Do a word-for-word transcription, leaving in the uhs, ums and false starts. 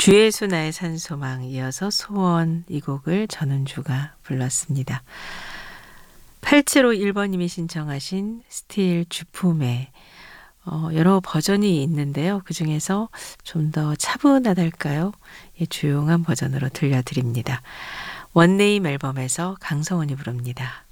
주예수 나의 산소망 이어서 소원 이 곡을 전은주가 불렀습니다. 팔칠오일 번님이 신청하신 스틸 주품의 어, 여러 버전이 있는데요. 그중에서 좀 더 차분하달까요? 예, 조용한 버전으로 들려드립니다. 원네임 앨범에서 강성원이 부릅니다.